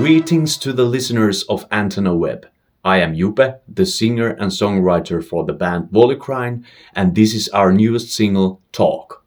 Greetings to the listeners of Antenna Web. I am Jupe, the singer and songwriter for the band Volleycrine, and this is our newest single, Talk.